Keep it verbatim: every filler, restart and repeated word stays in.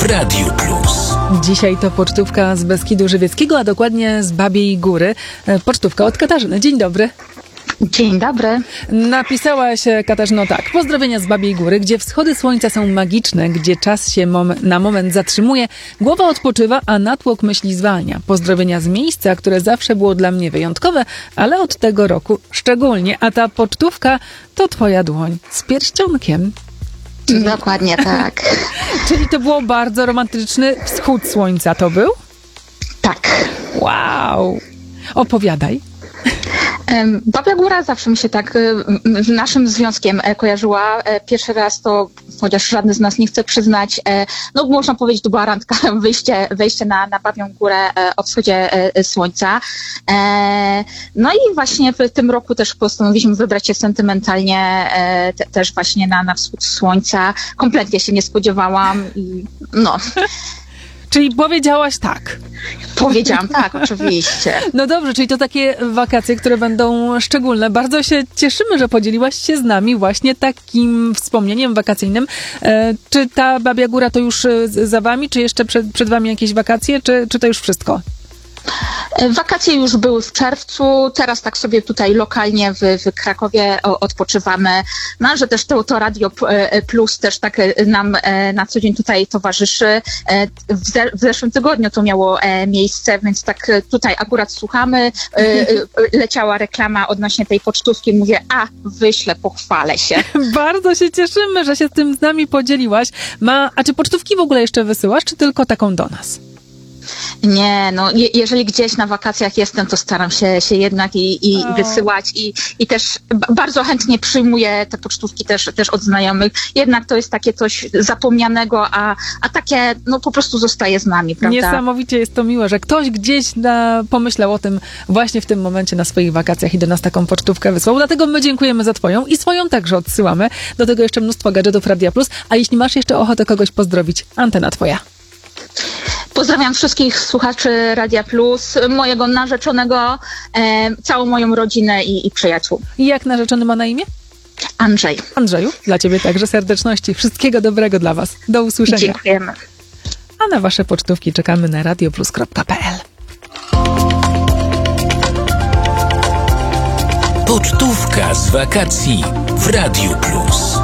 Radiu Plus. Dzisiaj to pocztówka z Beskidu Żywieckiego, a dokładnie z Babiej Góry. Pocztówka od Katarzyny. Dzień dobry. Dzień dobry. Napisałaś, Katarzyno, tak. Pozdrowienia z Babiej Góry, gdzie wschody słońca są magiczne, gdzie czas się mom- na moment zatrzymuje, głowa odpoczywa, a natłok myśli zwalnia. Pozdrowienia z miejsca, które zawsze było dla mnie wyjątkowe, ale od tego roku szczególnie. A ta pocztówka to twoja dłoń z pierścionkiem. Czyli... Dokładnie tak. Czyli to było bardzo romantyczny wschód słońca, to był? Tak. Wow. Opowiadaj. Babia Góra zawsze mi się tak z naszym związkiem kojarzyła. Pierwszy raz to, chociaż żadny z nas nie chce przyznać, no można powiedzieć, to była randka, wyjście, wejście na, na Babią Górę o wschodzie słońca. No i właśnie w tym roku też postanowiliśmy wybrać się sentymentalnie te, też właśnie na, na wschód słońca. Kompletnie się nie spodziewałam i no... Czyli powiedziałaś tak. Powiedziałam tak, oczywiście. No dobrze, czyli to takie wakacje, które będą szczególne. Bardzo się cieszymy, że podzieliłaś się z nami właśnie takim wspomnieniem wakacyjnym. E, czy ta Babia Góra to już za wami, czy jeszcze przed, przed wami jakieś wakacje, czy, czy to już wszystko? Wakacje już były w czerwcu, teraz tak sobie tutaj lokalnie w, w Krakowie odpoczywamy, no, że też to, to Radio Plus też tak nam na co dzień tutaj towarzyszy. W, ze, w zeszłym tygodniu to miało miejsce, więc tak tutaj akurat słuchamy. Leciała reklama odnośnie tej pocztówki, mówię, a wyślę, pochwalę się. Bardzo się cieszymy, że się z tym z nami podzieliłaś. Ma, a czy pocztówki w ogóle jeszcze wysyłasz, czy tylko taką do nas? Nie, no je, jeżeli gdzieś na wakacjach jestem, to staram się, się jednak i, i wysyłać i, i też b- bardzo chętnie przyjmuję te pocztówki też, też od znajomych. Jednak to jest takie coś zapomnianego, a, a takie no po prostu zostaje z nami, prawda? Niesamowicie jest to miłe, że ktoś gdzieś na, pomyślał o tym właśnie w tym momencie na swoich wakacjach i do nas taką pocztówkę wysłał. Dlatego my dziękujemy za twoją i swoją także odsyłamy. Do tego jeszcze mnóstwo gadżetów Radia Plus. A jeśli masz jeszcze ochotę kogoś pozdrowić, antena twoja. Pozdrawiam wszystkich słuchaczy Radia Plus, mojego narzeczonego, e, całą moją rodzinę i, i przyjaciół. I jak narzeczony ma na imię? Andrzej. Andrzeju, dla ciebie także serdeczności. Wszystkiego dobrego dla was. Do usłyszenia. Dziękujemy. A na wasze pocztówki czekamy na radioplus kropka pe el. Pocztówka z wakacji w Radiu Plus.